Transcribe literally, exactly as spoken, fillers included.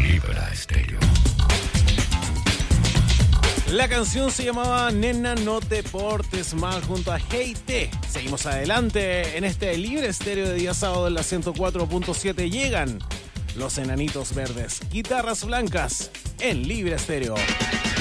Vibra Estéreo. La canción se llamaba Nena no te portes mal junto a Hey T. Seguimos adelante en este Libre Estéreo de día sábado en la ciento cuatro punto siete. Llegan los Enanitos Verdes, Guitarras Blancas en Libre Estéreo.